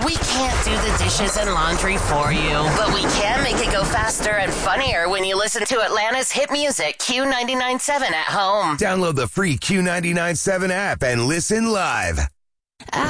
We can't do the dishes and laundry for you, but we can make it go faster and funnier when you listen to Atlanta's hit music, Q99.7 at home. Download the free Q99.7 app and listen live.